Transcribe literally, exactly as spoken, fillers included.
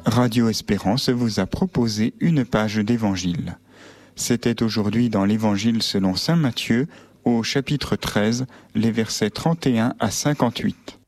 Radio Espérance vous a proposé une page d'évangile. C'était aujourd'hui dans l'évangile selon saint Matthieu, au chapitre treize, les versets trente et un à cinquante-huit.